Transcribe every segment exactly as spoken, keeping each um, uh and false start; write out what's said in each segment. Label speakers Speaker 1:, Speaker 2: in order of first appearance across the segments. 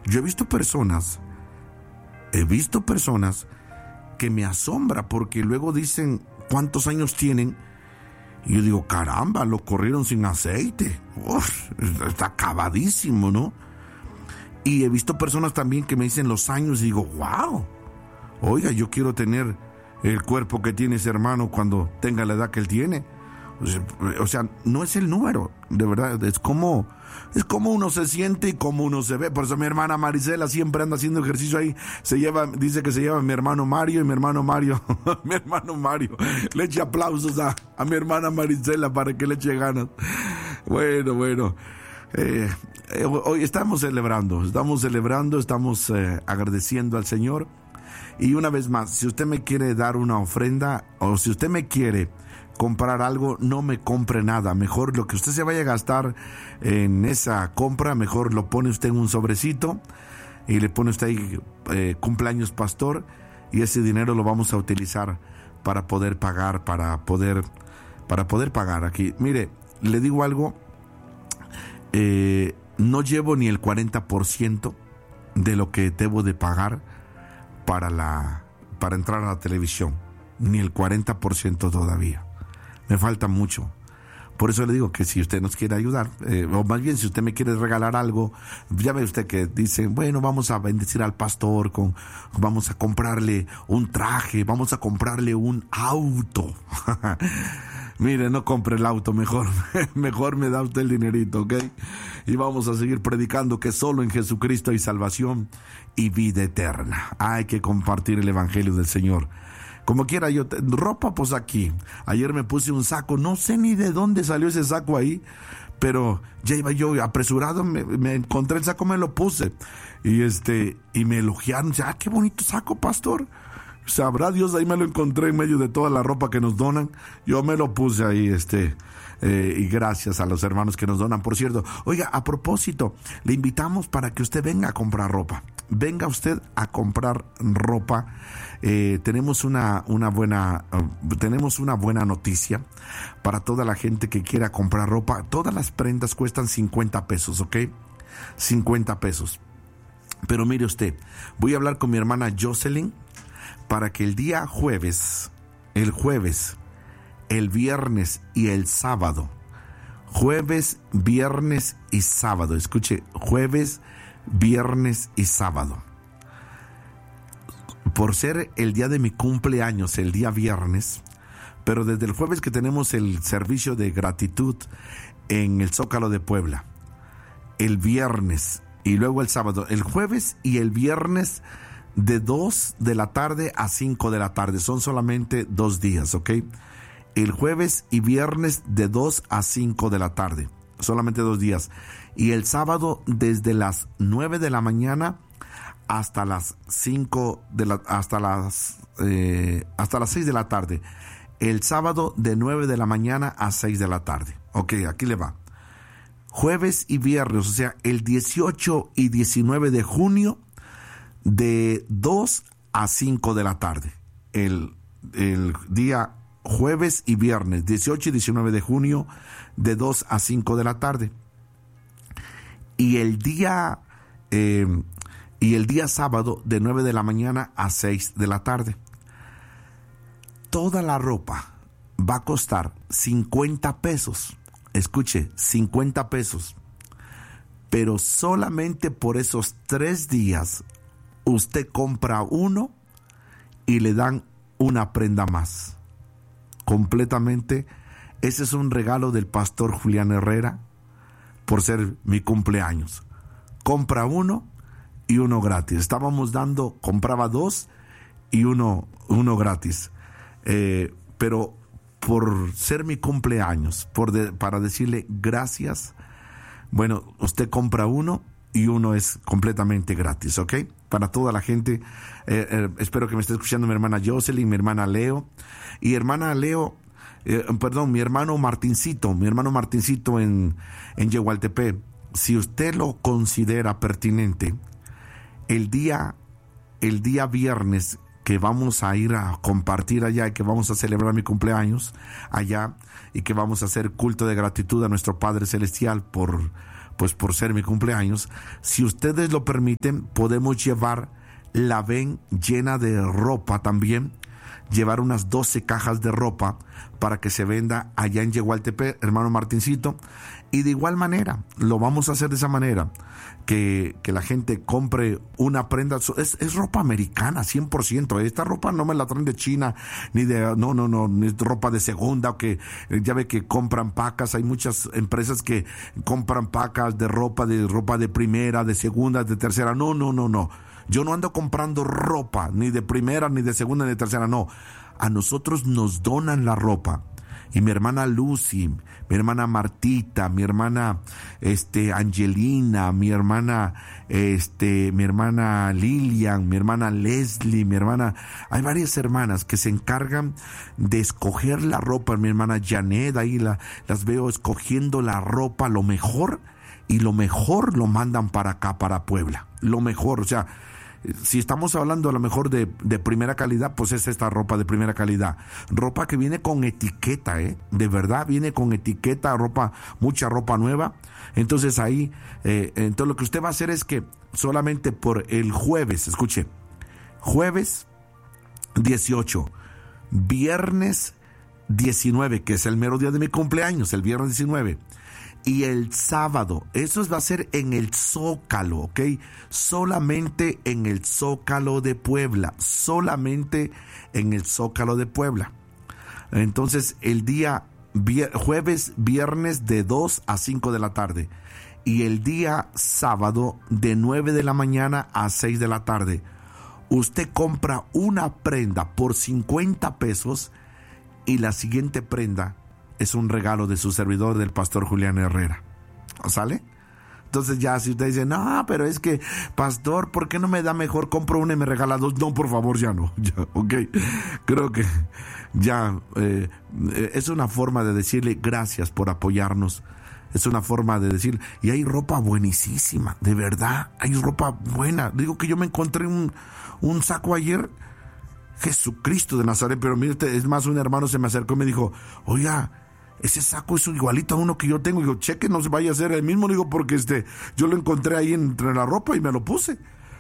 Speaker 1: Yo he visto personas, he visto personas que me asombra porque luego dicen cuántos años tienen y yo digo, caramba, lo corrieron sin aceite. Uf, está acabadísimo, ¿no? Y he visto personas también que me dicen los años y digo, wow, oiga, yo quiero tener el cuerpo que tiene ese hermano cuando tenga la edad que él tiene. O sea, no es el número, de verdad, es como, es como uno se siente y como uno se ve. Por eso mi hermana Marisela siempre anda haciendo ejercicio ahí, se lleva, dice que se lleva a mi hermano Mario y mi hermano Mario, mi hermano Mario, le eche aplausos a, a mi hermana Marisela para que le eche ganas. Bueno, bueno, eh, eh, hoy estamos celebrando, estamos celebrando, estamos eh, agradeciendo al Señor. Y una vez más, si usted me quiere dar una ofrenda o si usted me quiere comprar algo, no me compre nada. Mejor lo que usted se vaya a gastar en esa compra, mejor lo pone usted en un sobrecito y le pone usted ahí eh, cumpleaños pastor, y ese dinero lo vamos a utilizar para poder pagar, para poder, para poder pagar aquí. Mire, le digo algo, eh, no llevo ni el cuarenta por ciento de lo que debo de pagar para la, para entrar a la televisión, ni el cuarenta por ciento todavía. Me falta mucho. Por eso le digo que si usted nos quiere ayudar, eh, o más bien si usted me quiere regalar algo, ya ve usted que dice, bueno, vamos a bendecir al pastor, con, vamos a comprarle un traje, vamos a comprarle un auto. Mire, no compre el auto, mejor, mejor me da usted el dinerito, ¿ok? Y vamos a seguir predicando que solo en Jesucristo hay salvación y vida eterna. Hay que compartir el evangelio del Señor. Como quiera, yo, te, ropa pues aquí. Ayer me puse un saco, no sé ni de dónde salió ese saco ahí, pero ya iba yo apresurado, me, me encontré el saco, me lo puse. Y este, y me elogiaron, ah, qué bonito saco, pastor. Sabrá Dios, ahí me lo encontré en medio de toda la ropa que nos donan. Yo me lo puse ahí, este, eh, y gracias a los hermanos que nos donan. Por cierto, oiga, a propósito, le invitamos para que usted venga a comprar ropa. Venga usted a comprar ropa. Eh, tenemos una, una buena, uh, tenemos una buena noticia para toda la gente que quiera comprar ropa. Todas las prendas cuestan cincuenta pesos, ¿ok? cincuenta pesos. Pero mire usted, voy a hablar con mi hermana Jocelyn para que el día jueves, el jueves, el viernes y el sábado, jueves, viernes y sábado, escuche, jueves, viernes y sábado, por ser el día de mi cumpleaños, el día viernes, pero desde el jueves que tenemos el servicio de gratitud en el Zócalo de Puebla, el viernes y luego el sábado, el jueves y el viernes de dos de la tarde a cinco de la tarde, son solamente dos días, ¿ok? El jueves y viernes de dos a cinco de la tarde, solamente dos días. Y el sábado desde las nueve de la mañana hasta las cinco de la, hasta las, eh, hasta las seis de la tarde. El sábado de nueve de la mañana a seis de la tarde. Ok, aquí le va. Jueves y viernes, o sea, el dieciocho y diecinueve de junio, de dos a cinco de la tarde. El, el día jueves y viernes, dieciocho y diecinueve de junio, de dos a cinco de la tarde. Y el día, eh, y el día sábado, de nueve de la mañana a seis de la tarde. Toda la ropa va a costar cincuenta pesos. Escuche, cincuenta pesos. Pero solamente por esos tres días usted compra uno y le dan una prenda más. Completamente, ese es un regalo del pastor Julián Herrera por ser mi cumpleaños. Compra uno y uno gratis. Estábamos dando, compraba dos y uno, uno gratis. Eh, pero por ser mi cumpleaños, por de, para decirle gracias, bueno, usted compra uno y uno es completamente gratis, ¿ok? Para toda la gente, eh, eh, espero que me esté escuchando mi hermana Jocelyn, mi hermana Leo, y hermana Leo, eh, perdón, mi hermano Martincito, mi hermano Martincito en, en Yehualtepec. Si usted lo considera pertinente, el día, el día viernes que vamos a ir a compartir allá y que vamos a celebrar mi cumpleaños allá y que vamos a hacer culto de gratitud a nuestro Padre Celestial por pues por ser mi cumpleaños, si ustedes lo permiten, podemos llevar la ven llena de ropa también, llevar unas doce cajas de ropa para que se venda allá en Yegualtepec, hermano Martincito. Y de igual manera, lo vamos a hacer de esa manera, que, que la gente compre una prenda, es, es ropa americana, cien por ciento. Esta ropa no me la traen de China, ni de, no, no, no, ni ropa de segunda, o que ya ve que compran pacas. Hay muchas empresas que compran pacas de ropa, de ropa de primera, de segunda, de tercera. No, no, no, no. Yo no ando comprando ropa, ni de primera, ni de segunda, ni de tercera, no. A nosotros nos donan la ropa. Y mi hermana Lucy, mi hermana Martita, mi hermana este Angelina, mi hermana este mi hermana Lilian, mi hermana Leslie, mi hermana, hay varias hermanas que se encargan de escoger la ropa. Mi hermana Janet, ahí la, las veo escogiendo la ropa, lo mejor, y lo mejor lo mandan para acá, para Puebla. Lo mejor, o sea, si estamos hablando a lo mejor de, de primera calidad, pues es esta ropa de primera calidad. Ropa que viene con etiqueta, ¿eh? De verdad, viene con etiqueta, ropa, mucha ropa nueva. Entonces ahí, eh, entonces lo que usted va a hacer es que solamente por el jueves, escuche, jueves dieciocho, viernes diecinueve, que es el mero día de mi cumpleaños, el viernes diecinueve, y el sábado, eso va a ser en el Zócalo, ¿ok? Solamente en el Zócalo de Puebla, solamente en el Zócalo de Puebla. Entonces, el día vier- jueves, viernes de dos a cinco de la tarde, y el día sábado de nueve de la mañana a seis de la tarde. Usted compra una prenda por cincuenta pesos y la siguiente prenda es un regalo de su servidor, del pastor Julián Herrera. ¿Sale? Entonces ya si usted dice, no, pero es que, pastor, ¿por qué no me da mejor? Compro una y me regala dos. No, por favor, ya no. Ya, ok. Creo que ya eh, es una forma de decirle gracias por apoyarnos. Es una forma de decir, y hay ropa buenísima, de verdad, hay ropa buena. Digo que yo me encontré un, un saco ayer, Jesucristo de Nazaret, pero mire, es más, un hermano se me acercó y me dijo, oiga, ese saco es igualito a uno que yo tengo. Y yo, cheque, no se vaya a hacer el mismo. Digo, porque este, yo lo encontré ahí entre la ropa y me lo puse.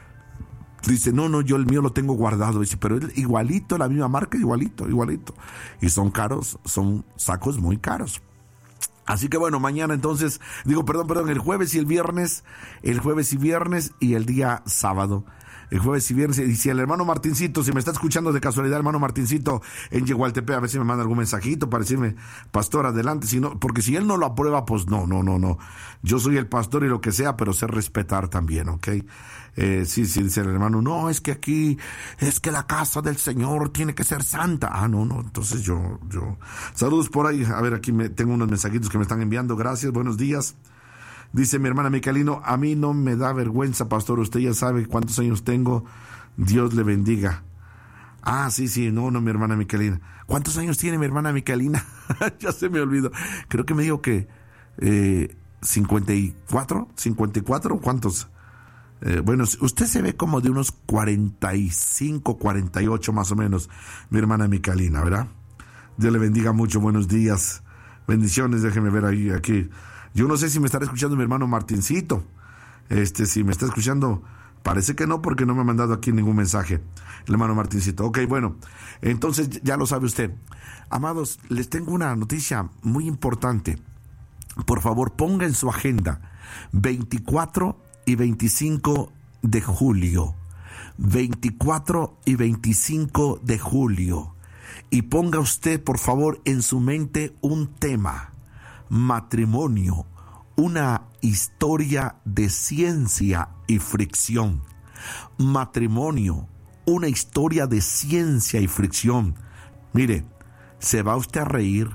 Speaker 1: Dice, no, no, yo el mío lo tengo guardado. Dice, pero es igualito, la misma marca, igualito, igualito. Y son caros, son sacos muy caros. Así que bueno, mañana entonces, digo, perdón, perdón, el jueves y el viernes, el jueves y viernes y el día sábado. El jueves y viernes, y si el hermano Martincito, si me está escuchando de casualidad, hermano Martincito en Yegualtepec, a ver si me manda algún mensajito para decirme, pastor, adelante, si no, porque si él no lo aprueba, pues no, no, no, no. Yo soy el pastor y lo que sea, pero sé respetar también, ¿ok? Eh, sí, sí, dice el hermano, no, es que aquí, es que la casa del Señor tiene que ser santa. Ah, no, no, entonces yo, yo. Saludos por ahí, a ver, aquí me, tengo unos mensajitos que me están enviando, gracias, buenos días. Dice mi hermana Micaelino, a mí no me da vergüenza, pastor, usted ya sabe cuántos años tengo, Dios le bendiga. Ah, sí, sí, no, no, mi hermana Micaelina. ¿Cuántos años tiene mi hermana Micaelina? Ya se me olvidó. Creo que me dijo que eh, cincuenta y cuatro, cincuenta y cuatro, ¿cuántos? Eh, bueno, usted se ve como de unos cuarenta y cinco, cuarenta y ocho más o menos, mi hermana Micaelina, ¿verdad? Dios le bendiga mucho, buenos días, bendiciones, déjeme ver ahí, aquí. Yo no sé si me estará escuchando mi hermano Martincito. Este, si me está escuchando, parece que no, porque no me ha mandado aquí ningún mensaje el hermano Martincito. Ok, bueno, entonces ya lo sabe usted. Amados, les tengo una noticia muy importante. Por favor, ponga en su agenda veinticuatro y veinticinco de julio. veinticuatro y veinticinco de julio. Y ponga usted, por favor, en su mente un tema. Matrimonio, una historia de ciencia y fricción. Matrimonio, una historia de ciencia y fricción. Mire, se va usted a reír,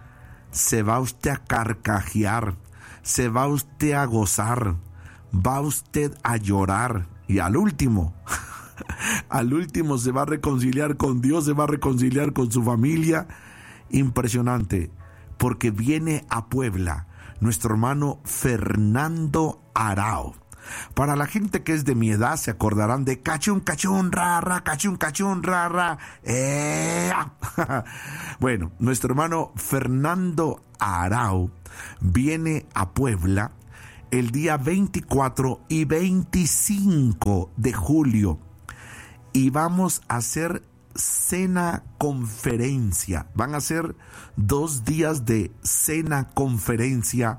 Speaker 1: se va usted a carcajear, se va usted a gozar, va usted a llorar y al último, al último se va a reconciliar con Dios, se va a reconciliar con su familia. Impresionante. Porque viene a Puebla nuestro hermano Fernando Arao. Para la gente que es de mi edad se acordarán de cachún, cachún, ra, ra, cachún, cachún, ra, ra. Eh. Bueno, nuestro hermano Fernando Arao viene a Puebla el día veinticuatro y veinticinco de julio. Y vamos a hacer cena conferencia. Van a ser dos días de cena conferencia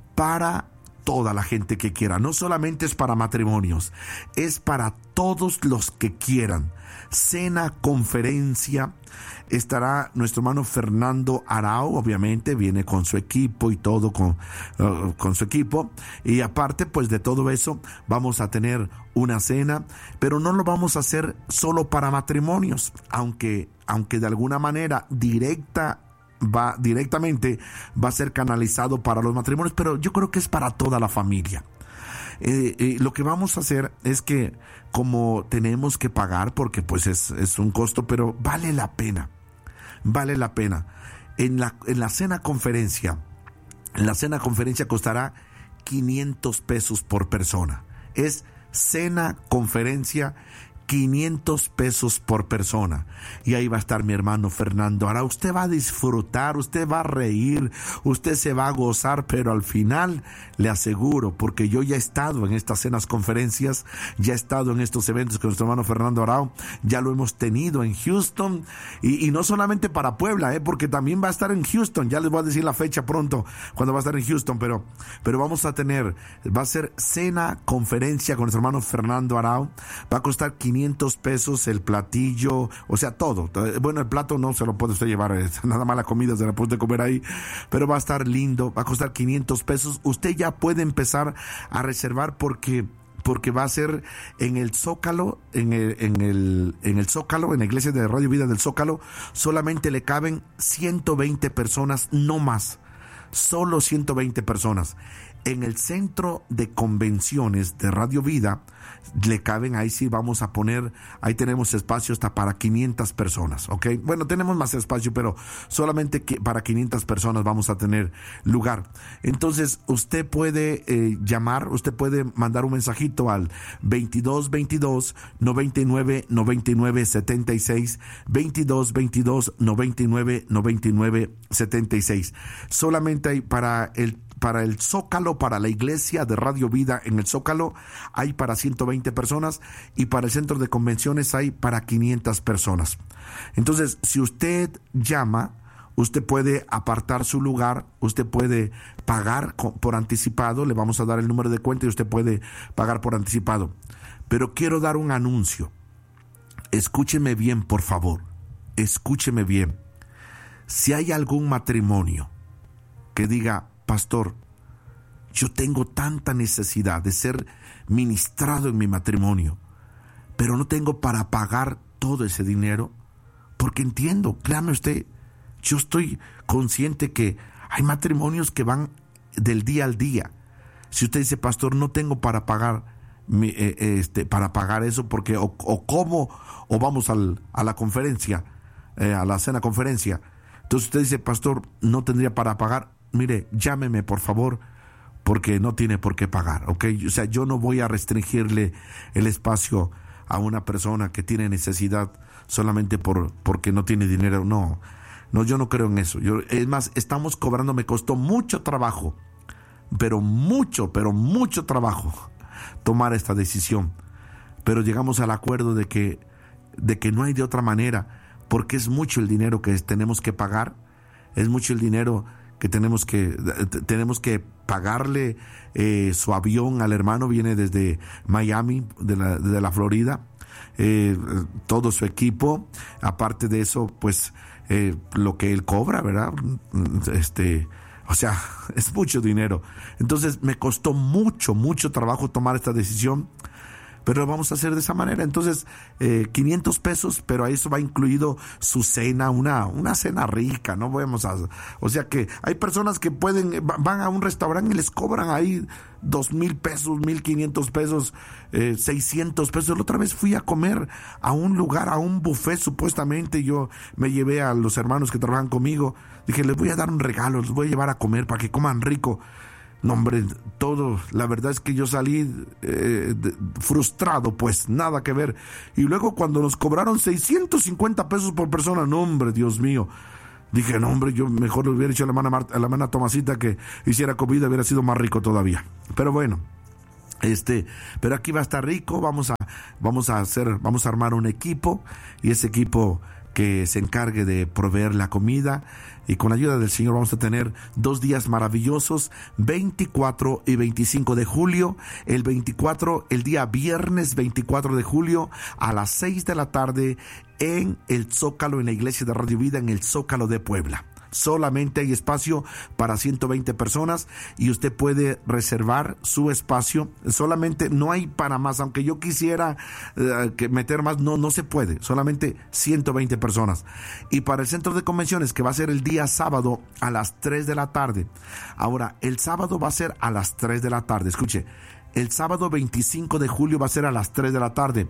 Speaker 1: para toda la gente que quiera. No solamente es para matrimonios, es para todos los que quieran. Cena conferencia. Estará nuestro hermano Fernando Arau, obviamente viene con su equipo y todo, con, uh, con su equipo, y aparte pues de todo eso vamos a tener una cena, pero no lo vamos a hacer solo para matrimonios, aunque, aunque de alguna manera directa va directamente va a ser canalizado para los matrimonios, pero yo creo que es para toda la familia. Eh, eh, lo que vamos a hacer es que, como tenemos que pagar, porque pues es, es un costo, pero vale la pena, vale la pena. En la, en la cena conferencia, en la cena conferencia costará quinientos pesos por persona. Es cena conferencia, quinientos pesos por persona. Y ahí va a estar mi hermano Fernando Arau. Usted va a disfrutar, usted va a reír, usted se va a gozar, pero al final le aseguro, porque yo ya he estado en estas cenas conferencias, ya he estado en estos eventos con nuestro hermano Fernando Arau, ya lo hemos tenido en Houston, y, y no solamente para Puebla, eh, porque también va a estar en Houston. Ya les voy a decir la fecha pronto cuando va a estar en Houston, pero, pero vamos a tener, va a ser cena conferencia con nuestro hermano Fernando Arau. Va a costar quinientos pesos el platillo, o sea, todo. Bueno, el plato no se lo puede usted llevar, nada más la comida se la puede usted comer ahí, pero va a estar lindo, va a costar quinientos pesos. Usted ya puede empezar a reservar porque porque va a ser en el Zócalo, en el, en el, en el Zócalo, en la iglesia de Radio Vida del Zócalo. Solamente le caben ciento veinte personas, no más, solo ciento veinte personas. En el centro de convenciones de Radio Vida le caben, ahí sí vamos a poner, ahí tenemos espacio hasta para quinientas personas, ¿ok? Bueno, tenemos más espacio, pero solamente que para quinientas personas vamos a tener lugar. Entonces, usted puede eh, llamar, usted puede mandar un mensajito al veintidós veintidós noventa y nueve noventa y nueve setenta y seis, veintidós veintidós noventa y nueve noventa y nueve setenta y seis. Solamente hay para el Para el Zócalo, para la iglesia de Radio Vida en el Zócalo, hay para ciento veinte personas, y para el centro de convenciones hay para quinientas personas. Entonces, si usted llama, usted puede apartar su lugar, usted puede pagar por anticipado, le vamos a dar el número de cuenta y usted puede pagar por anticipado. Pero quiero dar un anuncio. Escúcheme bien, por favor. Escúcheme bien. Si hay algún matrimonio que diga: pastor, yo tengo tanta necesidad de ser ministrado en mi matrimonio, pero no tengo para pagar todo ese dinero, porque entiendo, créame usted, yo estoy consciente que hay matrimonios que van del día al día. Si usted dice: pastor, no tengo para pagar mi, eh, este, para pagar eso, porque o, o cómo, o vamos al, a la conferencia, eh, a la cena conferencia. Entonces usted dice: pastor, no tendría para pagar. Mire, llámeme por favor, porque no tiene por qué pagar, ¿ok? O sea, yo no voy a restringirle el espacio a una persona que tiene necesidad solamente por porque no tiene dinero. No, no, yo no creo en eso. Yo, es más, estamos cobrando, me costó mucho trabajo, pero mucho, pero mucho trabajo tomar esta decisión. Pero llegamos al acuerdo de que, de que no hay de otra manera, porque es mucho el dinero que tenemos que pagar, es mucho el dinero que tenemos que tenemos que pagarle eh, su avión al hermano, viene desde Miami, de la, de la Florida, eh, todo su equipo, aparte de eso, pues eh, lo que él cobra, ¿verdad? Este, o sea, es mucho dinero. Entonces me costó mucho, mucho trabajo tomar esta decisión, pero lo vamos a hacer de esa manera. Entonces, eh, quinientos pesos, pero a eso va incluido su cena, una, una cena rica, ¿no? Vamos a, o sea que hay personas que pueden, van a un restaurante y les cobran ahí dos mil pesos, mil quinientos pesos, eh, seiscientos pesos. La otra vez fui a comer a un lugar, a un buffet supuestamente. Yo me llevé a los hermanos que trabajan conmigo. Dije: les voy a dar un regalo, les voy a llevar a comer para que coman rico. No, hombre, todo, la verdad es que yo salí eh, de, frustrado, pues nada que ver. Y luego cuando nos cobraron seiscientos cincuenta pesos por persona, no, hombre, Dios mío, Dije, no, hombre, yo mejor le hubiera dicho a la hermana, Marta, a la hermana Tomasita que hiciera comida, hubiera sido más rico todavía. Pero bueno, este, pero aquí va a estar rico. Vamos a, vamos a hacer, vamos a armar un equipo, y ese equipo que se encargue de proveer la comida, y con la ayuda del Señor vamos a tener dos días maravillosos, veinticuatro y veinticinco de julio. El veinticuatro, el día viernes veinticuatro de julio, a las seis de la tarde, en el Zócalo, en la iglesia de Radio Vida, en el Zócalo de Puebla. Solamente hay espacio para ciento veinte personas, y usted puede reservar su espacio. Solamente, no hay para más, aunque yo quisiera uh, que meter más, no, no se puede. Solamente ciento veinte personas. Y para el centro de convenciones, que va a ser el día sábado a las tres de la tarde. Ahora, el sábado va a ser a las tres de la tarde. Escuche, el sábado veinticinco de julio va a ser a las tres de la tarde.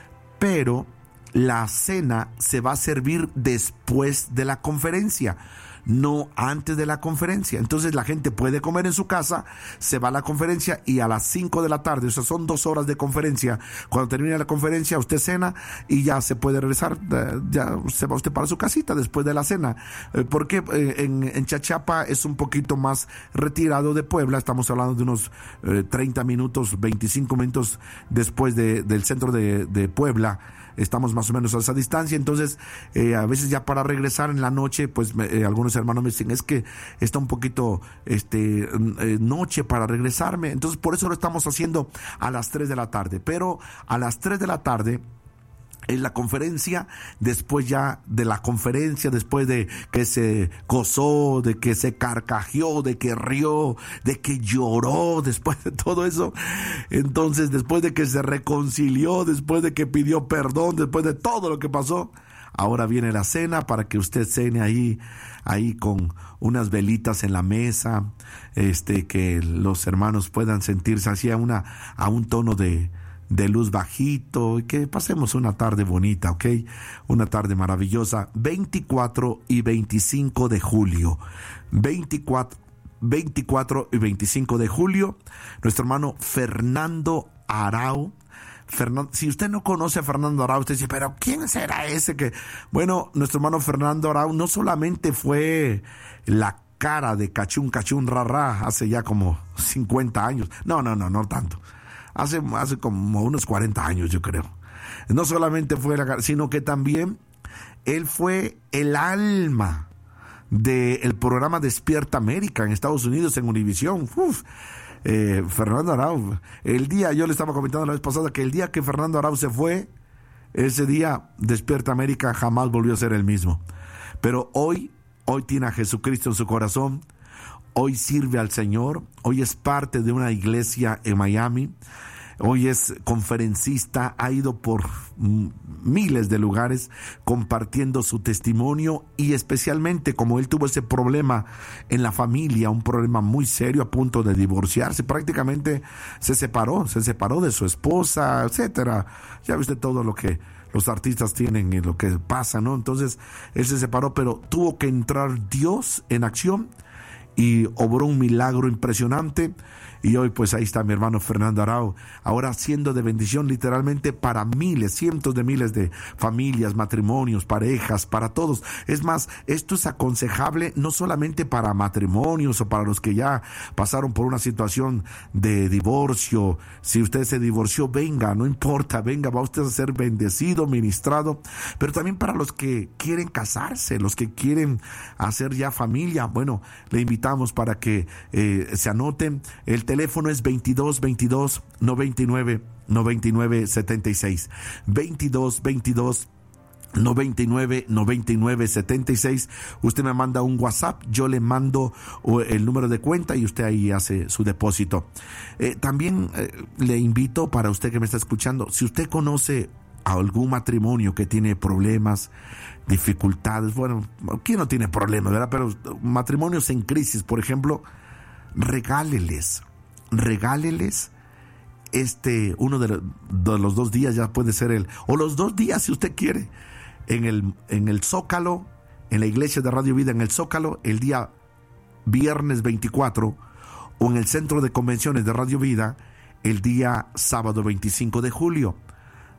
Speaker 1: Pero la cena se va a servir después de la conferencia, no antes de la conferencia. Entonces la gente puede comer en su casa, se va a la conferencia, y a las cinco de la tarde, o sea, son dos horas de conferencia. Cuando termine la conferencia, usted cena y ya se puede regresar, ya se va usted para su casita después de la cena. Porque en, en Chachapa es un poquito más retirado de Puebla. Estamos hablando de unos eh, treinta minutos, veinticinco minutos después de, del centro de, de Puebla. Estamos más o menos a esa distancia. Entonces eh, a veces ya para regresar en la noche, pues eh, algunos hermanos me dicen, es que está un poquito este eh, noche para regresarme. Entonces por eso lo estamos haciendo a las tres de la tarde. Pero a las tres de la tarde en la conferencia, después ya de la conferencia, después de que se gozó, de que se carcajeó, de que rió, de que lloró, después de todo eso, entonces después de que se reconcilió, después de que pidió perdón, después de todo lo que pasó, ahora viene la cena para que usted cene ahí, ahí con unas velitas en la mesa, este, que los hermanos puedan sentirse así a una, a un tono de de luz bajito, y que pasemos una tarde bonita, ¿ok? Una tarde maravillosa, veinticuatro y veinticinco de julio, veinticuatro, veinticuatro y veinticinco de julio, nuestro hermano Fernando Arau. Fernando, si usted no conoce a Fernando Arau, usted dice, pero ¿quién será ese que? Bueno, nuestro hermano Fernando Arau no solamente fue la cara de Cachún Cachún Rarra hace ya como cincuenta años, no, no, no, no tanto. Hace, hace como unos cuarenta años, yo creo. No solamente fue la, sino que también él fue el alma del programa Despierta América en Estados Unidos, en Univisión. Uf, eh, Fernando Arau, el día, yo le estaba comentando la vez pasada que el día que Fernando Arau se fue, ese día Despierta América jamás volvió a ser el mismo. Pero hoy, hoy tiene a Jesucristo en su corazón. Hoy sirve al Señor, hoy es parte de una iglesia en Miami, hoy es conferencista, ha ido por miles de lugares compartiendo su testimonio, y especialmente como él tuvo ese problema en la familia, un problema muy serio, a punto de divorciarse, prácticamente se separó, se separó de su esposa, etcétera. Ya viste todo lo que los artistas tienen y lo que pasa, ¿no? Entonces él se separó, pero tuvo que entrar Dios en acción y obró un milagro impresionante. Y hoy pues ahí está mi hermano Fernando Arau, ahora siendo de bendición literalmente para miles, cientos de miles de familias, matrimonios, parejas, para todos. Es más, esto es aconsejable no solamente para matrimonios o para los que ya pasaron por una situación de divorcio. Si usted se divorció, venga, no importa, venga, va usted a ser bendecido, ministrado, pero también para los que quieren casarse, los que quieren hacer ya familia. Bueno, le invitamos para que eh, se anoten. El teléfono es veintidós veintidós noventa y nueve noventa y nueve setenta y seis, veintidós veintidós noventa y nueve noventa y nueve setenta y seis. Usted me manda un WhatsApp, yo le mando el número de cuenta y usted ahí hace su depósito. Eh, también eh, le invito, para usted que me está escuchando, si usted conoce a algún matrimonio que tiene problemas, dificultades, bueno, ¿quién no tiene problemas, verdad? Pero matrimonios en crisis, por ejemplo, regáleles, regáleles este, uno de, de los dos días, ya puede ser el, o los dos días si usted quiere, en el, en el Zócalo, en la iglesia de Radio Vida, en el Zócalo, el día viernes veinticuatro, o en el centro de convenciones de Radio Vida, el día sábado veinticinco de julio.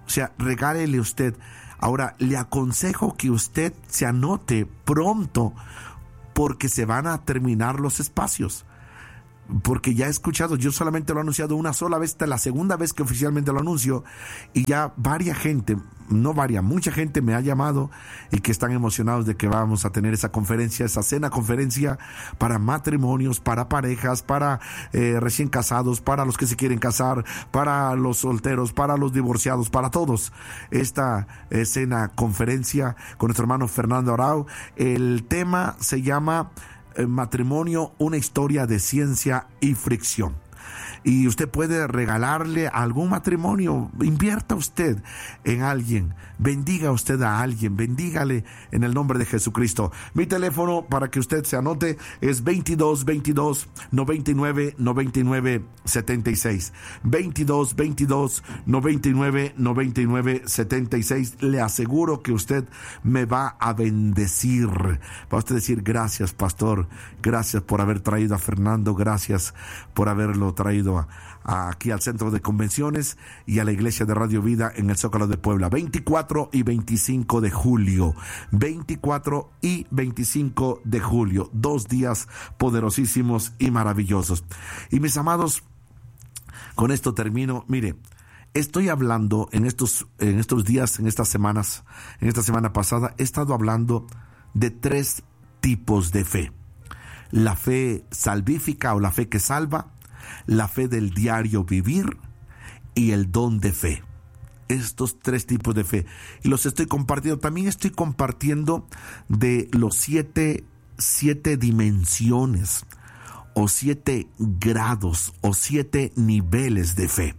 Speaker 1: O sea, regálele usted. Ahora, le aconsejo que usted se anote pronto porque se van a terminar los espacios. Porque ya he escuchado, yo solamente lo he anunciado una sola vez, esta es la segunda vez que oficialmente lo anuncio, y ya varias gente, no varias, mucha gente me ha llamado y que están emocionados de que vamos a tener esa conferencia, esa cena conferencia para matrimonios, para parejas, para eh, recién casados, para los que se quieren casar, para los solteros, para los divorciados, para todos. Esta eh, cena conferencia con nuestro hermano Fernando Arau, el tema se llama Matrimonio, una historia de ciencia y fricción. Y usted puede regalarle a algún matrimonio, invierta usted en alguien, bendiga usted a alguien, bendígale en el nombre de Jesucristo. Mi teléfono para que usted se anote es veintidós veintidós noventa y nueve noventa y nueve setenta y seis. veintidós veintidós noventa y nueve noventa y nueve setenta y seis. Le aseguro que usted me va a bendecir. Va a usted decir: gracias, pastor, gracias por haber traído a Fernando, gracias por haberlo traído a, a aquí al Centro de Convenciones y a la Iglesia de Radio Vida en el Zócalo de Puebla. veinticuatro y veinticinco de julio. veinticuatro y veinticinco de julio. Dos días poderosísimos y maravillosos. Y mis amados, con esto termino. Mire, estoy hablando en estos, en estos días, en estas semanas, en esta semana pasada, he estado hablando de tres tipos de fe. La fe salvífica o la fe que salva, la fe del diario vivir y el don de fe. Estos tres tipos de fe. Y los estoy compartiendo. También estoy compartiendo de los siete, siete dimensiones o siete grados o siete niveles de fe.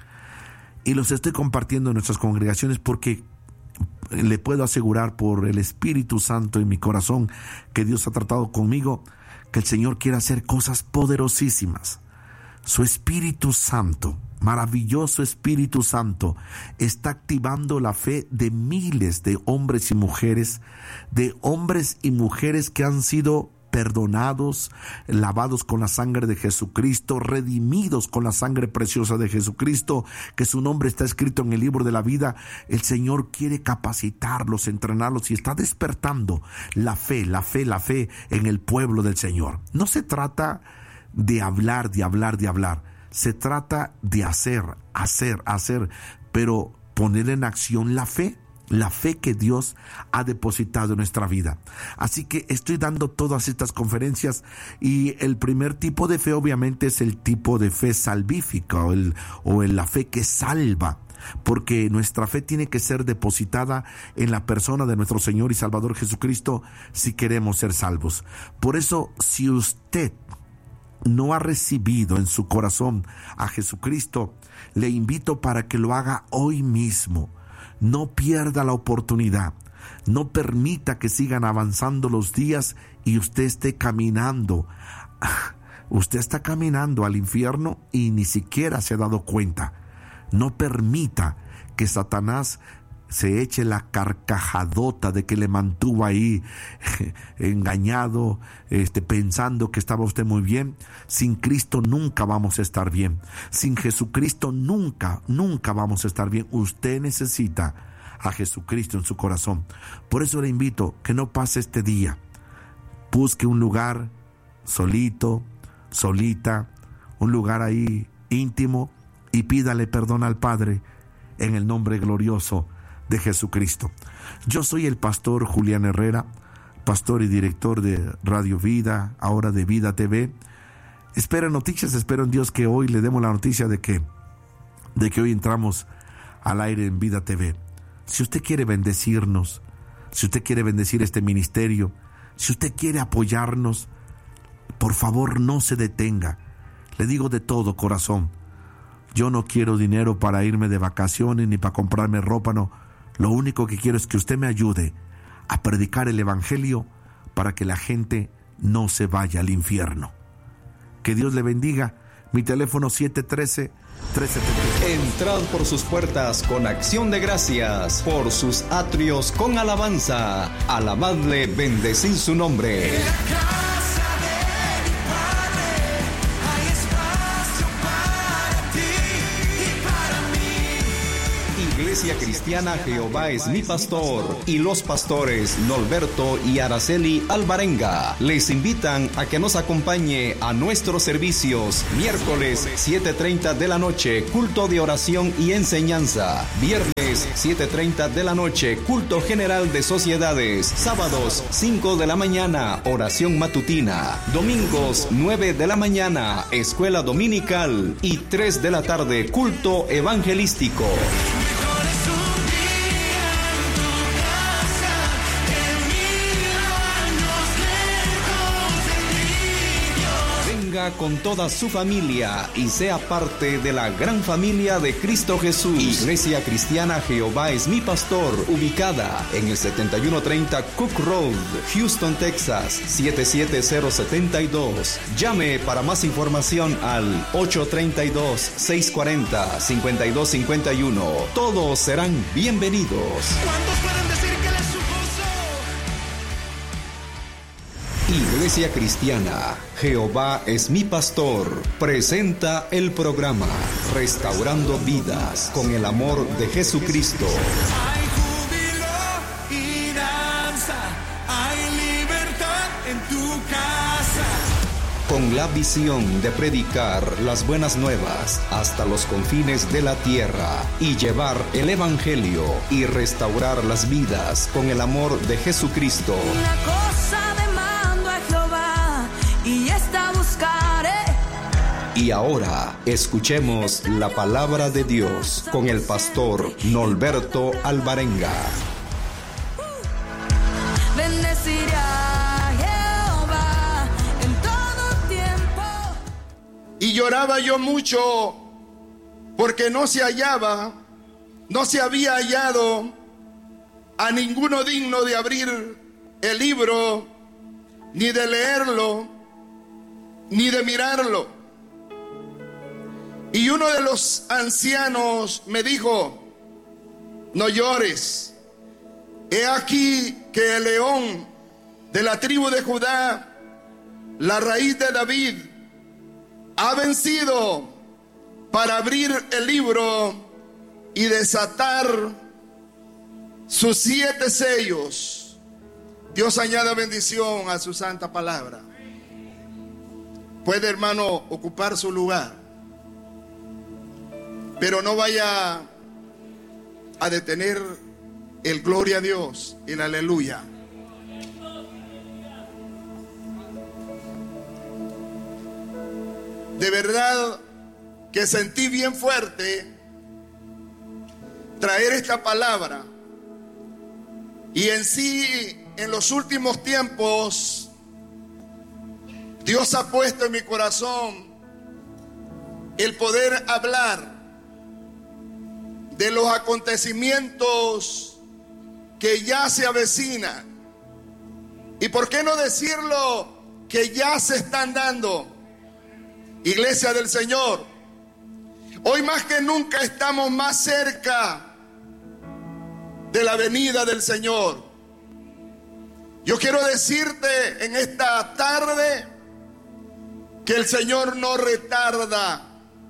Speaker 1: Y los estoy compartiendo en nuestras congregaciones porque le puedo asegurar por el Espíritu Santo en mi corazón que Dios ha tratado conmigo, que el Señor quiere hacer cosas poderosísimas. Su Espíritu Santo, maravilloso Espíritu Santo, está activando la fe de miles de hombres y mujeres, de hombres y mujeres que han sido perdonados, lavados con la sangre de Jesucristo, redimidos con la sangre preciosa de Jesucristo, que su nombre está escrito en el libro de la vida. El Señor quiere capacitarlos, entrenarlos y está despertando la fe, la fe, la fe en el pueblo del Señor. No se trata de hablar, de hablar, de hablar. Se trata de hacer, hacer, hacer, pero poner en acción la fe, la fe que Dios ha depositado en nuestra vida. Así que estoy dando todas estas conferencias y el primer tipo de fe obviamente es el tipo de fe salvífica o, el, o el, la fe que salva. Porque nuestra fe tiene que ser depositada en la persona de nuestro Señor y Salvador Jesucristo si queremos ser salvos. Por eso, si usted no ha recibido en su corazón a Jesucristo, le invito para que lo haga hoy mismo. No pierda la oportunidad. No permita que sigan avanzando los días y usted esté caminando. Usted está caminando al infierno y ni siquiera se ha dado cuenta. No permita que Satanás se eche la carcajadota de que le mantuvo ahí engañado, este, pensando que estaba usted muy bien. Sin Cristo nunca vamos a estar bien. Sin Jesucristo nunca, nunca vamos a estar bien. Usted necesita a Jesucristo en su corazón. Por eso le invito que no pase este día. Busque un lugar solito, solita, un lugar ahí íntimo y pídale perdón al Padre en el nombre glorioso de Jesucristo. Yo soy el pastor Julián Herrera, pastor y director de Radio Vida, ahora de Vida T V. Espero noticias, espero en Dios que hoy le demos la noticia de que, de que hoy entramos al aire en Vida T V. Si usted quiere bendecirnos, si usted quiere bendecir este ministerio, si usted quiere apoyarnos, por favor no se detenga. Le digo de todo corazón, yo no quiero dinero para irme de vacaciones ni para comprarme ropa, no. Lo único que quiero es que usted me ayude a predicar el Evangelio para que la gente no se vaya al infierno. Que Dios le bendiga. Mi teléfono siete uno tres, tres siete tres.
Speaker 2: Entrad por sus puertas con acción de gracias, por sus atrios con alabanza. Alabadle, bendecid su nombre. Iglesia Cristiana Jehová es mi pastor y los pastores Norberto y Araceli Alvarenga les invitan a que nos acompañe a nuestros servicios miércoles siete treinta de la noche, culto de oración y enseñanza. Viernes siete treinta de la noche, culto general de sociedades. Sábados cinco de la mañana, oración matutina. Domingos nueve de la mañana, escuela dominical. Y tres de la tarde, culto evangelístico. Con toda su familia y sea parte de la gran familia de Cristo Jesús. Iglesia Cristiana Jehová es mi pastor, ubicada en el setenta y uno treinta Cook Road, Houston, Texas siete siete cero siete dos. Llame para más información al ocho tres dos, seis cuatro cero, cinco dos cinco uno. Todos serán bienvenidos.
Speaker 3: ¿Cuántos pueden decir que Él es su gozo?
Speaker 2: Iglesia Cristiana Jehová es mi pastor presenta el programa Restaurando Vidas con el amor de Jesucristo.
Speaker 3: Hay júbilo y danza, hay libertad en tu casa.
Speaker 2: Con la visión de predicar las buenas nuevas hasta los confines de la tierra y llevar el evangelio y restaurar las vidas con el amor de Jesucristo.
Speaker 4: Una cosa demando a Jehová y esta buscaré.
Speaker 2: Y ahora escuchemos la palabra de Dios con el pastor Norberto Alvarenga.
Speaker 4: Bendeciré a Jehová en todo tiempo.
Speaker 5: Y lloraba yo mucho porque no se hallaba, no se había hallado a ninguno digno de abrir el libro, ni de leerlo, ni de mirarlo. Y uno de los ancianos me dijo: no llores, he aquí que el león de la tribu de Judá, la raíz de David, ha vencido para abrir el libro y desatar sus siete sellos. Dios añada bendición a su santa palabra. Puede, hermano, ocupar su lugar, pero no vaya a detener el gloria a Dios y el aleluya. De verdad que sentí bien fuerte traer esta palabra. Y en sí, en los últimos tiempos, Dios ha puesto en mi corazón el poder hablar de los acontecimientos que ya se avecinan. Y por qué no decirlo, que ya se están dando. Iglesia del Señor, hoy más que nunca estamos más cerca de la venida del Señor. Yo quiero decirte en esta tarde que el Señor no retarda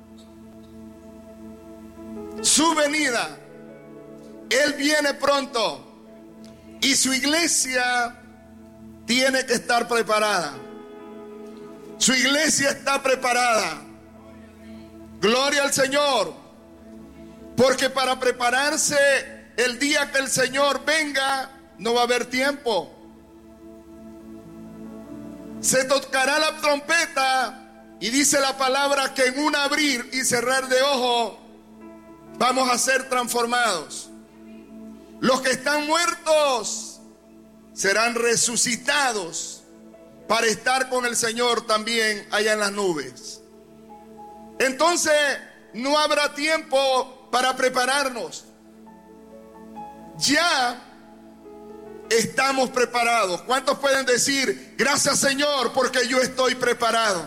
Speaker 5: su venida. Él viene pronto y su iglesia tiene que estar preparada. Su iglesia está preparada. Gloria al Señor. Porque para prepararse el día que el Señor venga, no va a haber tiempo. Se tocará la trompeta y dice la palabra que en un abrir y cerrar de ojo vamos a ser transformados. Los que están muertos serán resucitados para estar con el Señor también allá en las nubes. Entonces no habrá tiempo para prepararnos. Ya estamos preparados. ¿Cuántos pueden decir gracias, Señor, porque yo estoy preparado?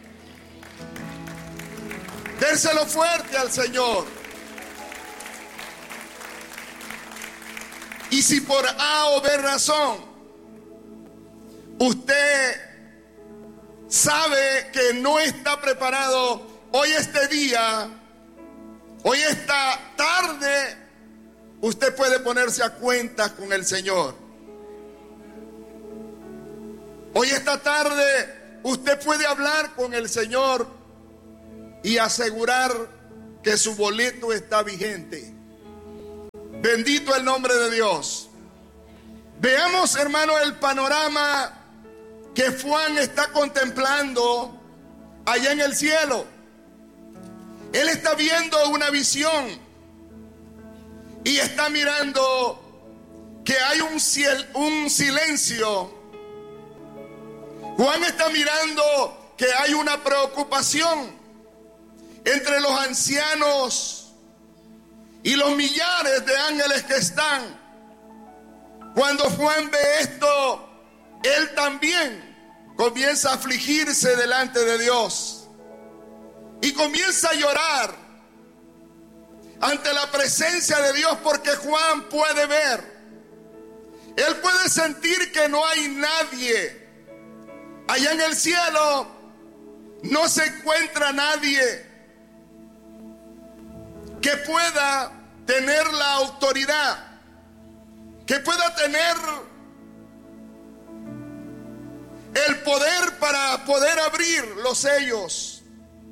Speaker 5: Dérselo fuerte al Señor. Y si por A o B razón usted sabe que no está preparado, hoy este día, hoy esta tarde, usted puede ponerse a cuentas con el Señor. Hoy esta tarde usted puede hablar con el Señor y asegurar que su boleto está vigente. Bendito el nombre de Dios. Veamos, hermano, el panorama que Juan está contemplando allá en el cielo. Él está viendo una visión y está mirando que hay un, ciel, un silencio. Juan está mirando que hay una preocupación entre los ancianos y los millares de ángeles que están. Cuando Juan ve esto, él también comienza a afligirse delante de Dios y comienza a llorar ante la presencia de Dios, porque Juan puede ver, él puede sentir que no hay nadie allá en el cielo, no se encuentra nadie que pueda tener la autoridad, que pueda tener el poder para poder abrir los sellos.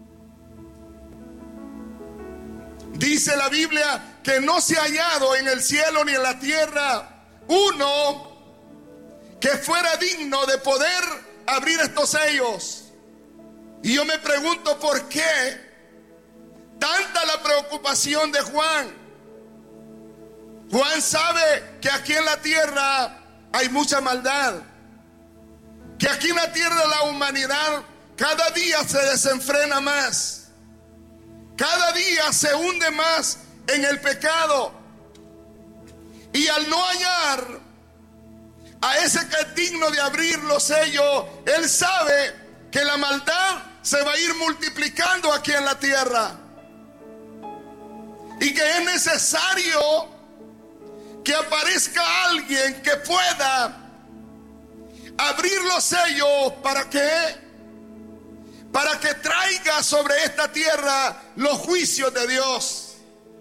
Speaker 5: Dice la Biblia que no se ha hallado en el cielo ni en la tierra uno que fuera digno de poder abrir estos sellos. Y yo me pregunto por qué tanta la preocupación de Juan. Juan sabe que aquí en la tierra hay mucha maldad, que aquí en la tierra la humanidad cada día se desenfrena más, cada día se hunde más en el pecado, y al no hallar a ese que es digno de abrir los sellos, él sabe que la maldad se va a ir multiplicando aquí en la tierra y que es necesario que aparezca alguien que pueda abrir los sellos. ¿Para qué? Para que traiga sobre esta tierra los juicios de Dios,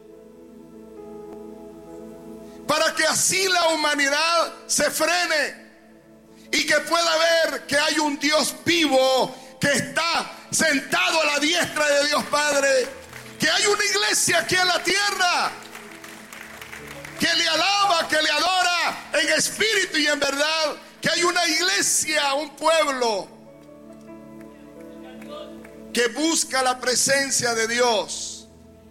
Speaker 5: para que así la humanidad se frene y que pueda ver que hay un Dios vivo que está sentado a la diestra de Dios Padre, que hay una iglesia aquí en la tierra que le alaba, que le adora en espíritu y en verdad, que hay una iglesia, un pueblo que busca la presencia de Dios.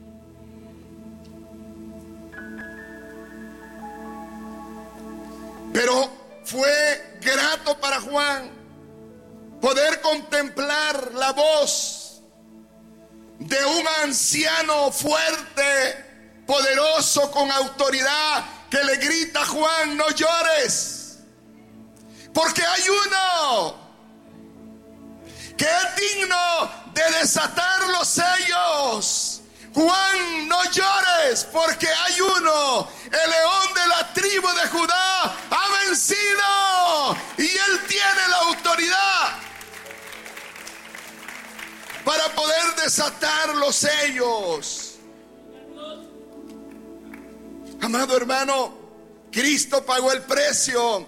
Speaker 5: Pero fue grato para Juan poder contemplar la voz de un anciano fuerte, poderoso, con autoridad, que le grita: Juan, no llores, porque hay uno que es digno de desatar los sellos. Juan, no llores, porque hay uno, el león de la tribu de Judá ha vencido y él tiene la autoridad para poder desatar los sellos. Amado hermano, Cristo pagó el precio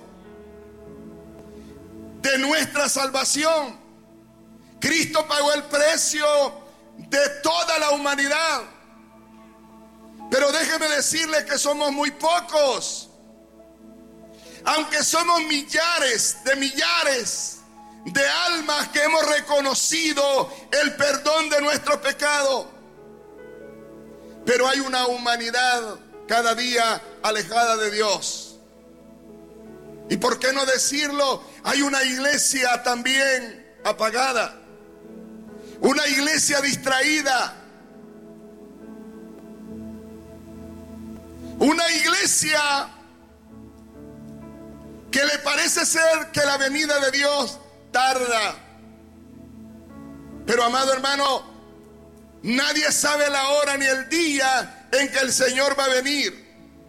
Speaker 5: de nuestra salvación. Cristo pagó el precio de toda la humanidad. Pero déjeme decirle que somos muy pocos. Aunque somos millares de millares de almas que hemos reconocido el perdón de nuestro pecado, pero hay una humanidad cada día alejada de Dios. Y por qué no decirlo, hay una iglesia también apagada, una iglesia distraída, una iglesia que le parece ser que la venida de Dios tarda. Pero amado hermano, nadie sabe la hora ni el día en que el Señor va a venir.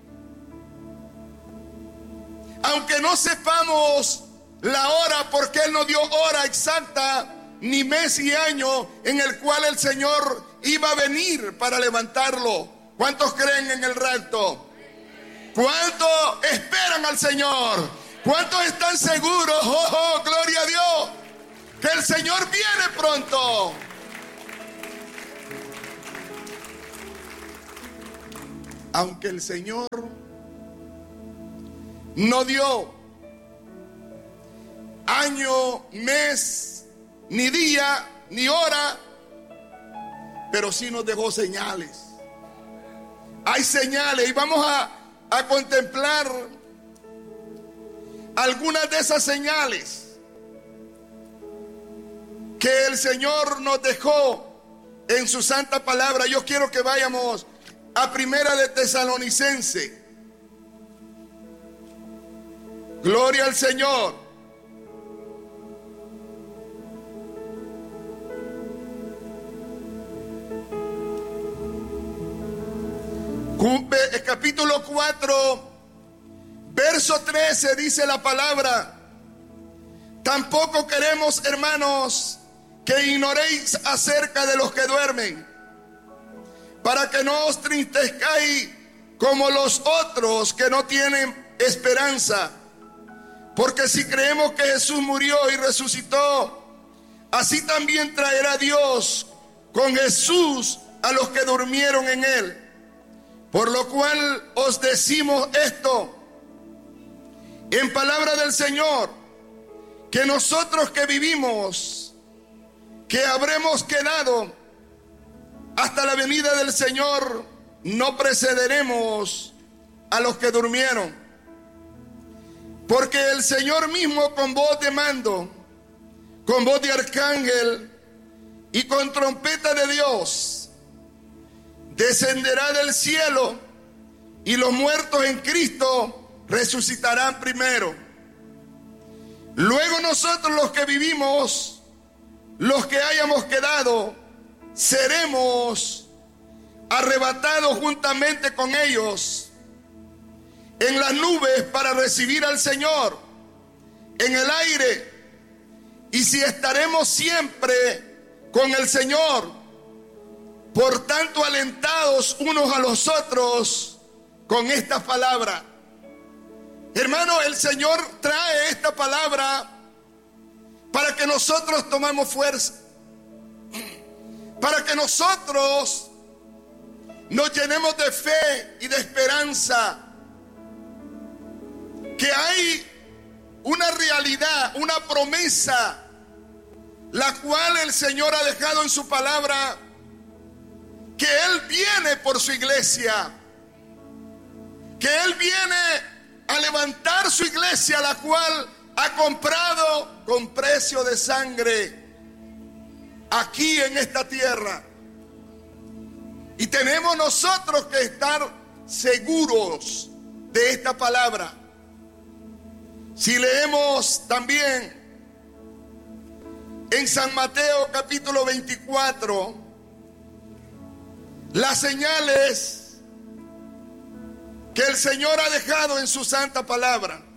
Speaker 5: Aunque no sepamos la hora, porque Él no dio hora exacta, ni mes y año en el cual el Señor iba a venir para levantarlo. ¿Cuántos creen en el rapto? ¿Cuántos esperan al Señor? ¿Cuántos están seguros? ¡Oh, oh, gloria a Dios! Que el Señor viene pronto. Aunque el Señor no dio año, mes, ni día, ni hora, pero sí nos dejó señales. Hay señales y vamos a, a contemplar algunas de esas señales que el Señor nos dejó en su santa palabra. Yo quiero que vayamos a Primera de Tesalonicense. Gloria al Señor. Capítulo cuatro, verso trece, dice la palabra: tampoco queremos, hermanos, que ignoréis acerca de los que duermen, para que no os tristezcáis como los otros que no tienen esperanza. Porque si creemos que Jesús murió y resucitó, así también traerá Dios con Jesús a los que durmieron en él. Por lo cual os decimos esto en palabra del Señor, que nosotros que vivimos, que habremos quedado hasta la venida del Señor, no precederemos a los que durmieron. Porque el Señor mismo, con voz de mando, con voz de arcángel y con trompeta de Dios, descenderá del cielo, y los muertos en Cristo resucitarán primero. Luego nosotros, los que vivimos, los que hayamos quedado, seremos arrebatados juntamente con ellos en las nubes para recibir al Señor en el aire. Y si estaremos siempre con el Señor, por tanto alentados unos a los otros con esta palabra. Hermano, el Señor trae esta palabra para que nosotros tomemos fuerza, para que nosotros nos llenemos de fe y de esperanza, que hay una realidad, una promesa, la cual el Señor ha dejado en su palabra, que Él viene por su iglesia, que Él viene a levantar su iglesia, la cual ha comprado con precio de sangre aquí en esta tierra. Y tenemos nosotros que estar seguros de esta palabra. Si leemos también en San Mateo capítulo veinticuatro, las señales que el Señor ha dejado en su santa palabra.